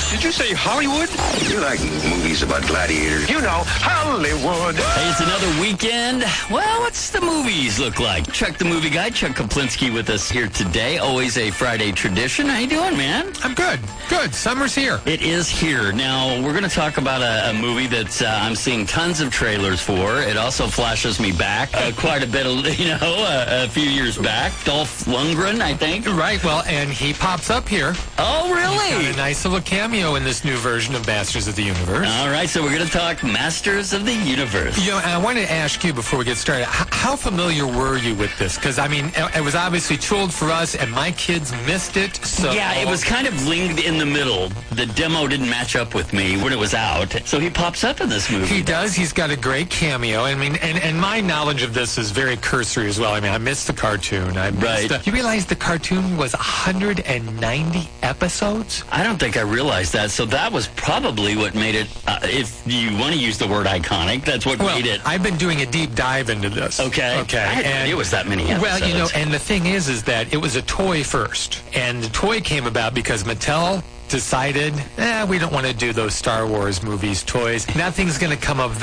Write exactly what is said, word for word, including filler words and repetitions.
Did you say Hollywood? You like movies about gladiators? You know, Hollywood. Hey, it's another weekend. Well, what's the movies look like? Chuck the Movie Guy, Chuck Kaplinski with us here today. Always a Friday tradition. How you doing, man? I'm good. Good. Summer's here. It is here. Now, we're going to talk about a, a movie that uh, I'm seeing tons of trailers for. It also flashes me back uh, quite a bit, of, you know, uh, a few years back. Dolph Lundgren, I think. Right. Well, and he pops up here. Oh, really? Got a nice little cameo in this new version of Masters of the Universe. All right, so we're going to talk Masters of the Universe. You know, I wanted to ask you before we get started, h- how familiar were you with this? Because, I mean, it, it was obviously too old for us, and my kids missed it, so... Yeah, it was kind of linked in the middle. The demo didn't match up with me when it was out, so he pops up in this movie. He does. He's got a great cameo. I mean, and, and my knowledge of this is very cursory as well. I mean, I missed the cartoon. I missed Right. The, you realize the cartoon was one hundred ninety episodes? I don't think I realized that, so that was probably what made it, uh, if you want to use the word iconic, that's what Well, made it. I've been doing a deep dive into this. Okay. Okay. I had no and, idea it was that many episodes. Well, you know, and the thing is, is that it was a toy first. And the toy came about because Mattel decided, eh, we don't want to do those Star Wars movies toys. Nothing's going to come of that.